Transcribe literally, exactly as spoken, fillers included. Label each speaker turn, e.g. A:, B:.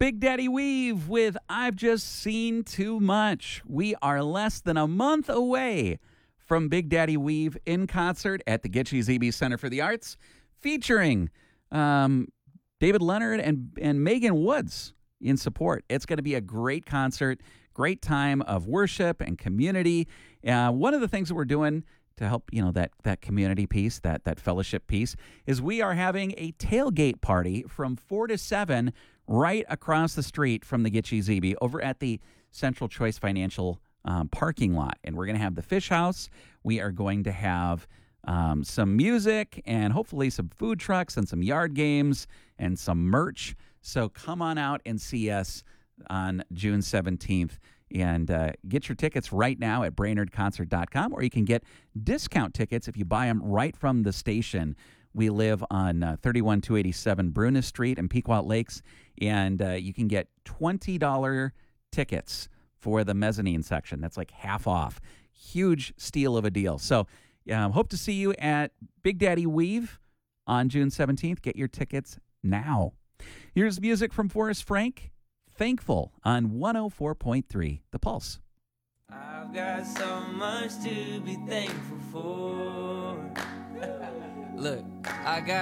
A: Big Daddy Weave with I've Just Seen Too Much. We are less than a month away from Big Daddy Weave in concert at the Gitche Zebe Center for the Arts, featuring um, David Leonard and, and Megan Woods in support. It's going to be a great concert, great time of worship and community. Uh, one of the things that we're doing to help, you know, that that community piece, that that fellowship piece, is we are having a tailgate party from four to seven right across the street from the Gitche Zebe over at the Central Choice Financial um, parking lot. And we're going to have the Fish House. We are going to have um, some music and hopefully some food trucks and some yard games and some merch. So come on out and see us on June seventeenth. And uh, get your tickets right now at Brainerd Concert dot com, or you can get discount tickets if you buy them right from the station. We live on uh, thirty-one two eighty-seven Brunis Street in Pequot Lakes, and uh, you can get twenty dollars tickets for the mezzanine section. That's like half off. Huge steal of a deal. So um, hope to see you at Big Daddy Weave on June seventeenth. Get your tickets now. Here's music from Forrest Frank. Thankful on one oh four point three The Pulse.
B: I've got so much to be thankful for. Look, I got